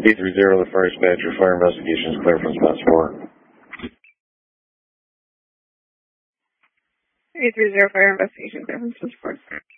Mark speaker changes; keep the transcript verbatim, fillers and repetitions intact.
Speaker 1: eight three zero, the fire dispatcher, fire investigation is clear from spot four.
Speaker 2: eight three zero, fire investigation clear from spot four.